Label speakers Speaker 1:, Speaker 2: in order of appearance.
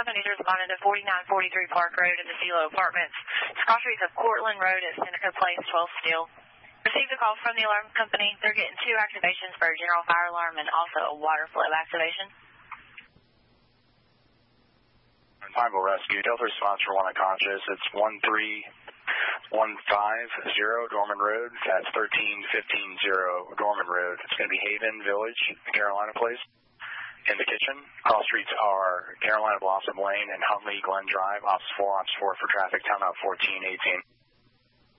Speaker 1: companies are responding to 4943 Park Road in the Silo Apartments. Cross streets of Cortland Road at Seneca Place, 12 Steel. Received a call from the alarm company. They're getting 2 activations for a general fire alarm and also a water flow activation.
Speaker 2: Pineville Rescue, Delta response for one unconscious. It's 13150 Dorman Road. That's 13150 Dorman Road. It's going to be Haven Village, Carolina Place. In the kitchen, cross streets are Carolina Blossom Lane and Huntley Glen Drive. Ops 4 for traffic, timeout 1418.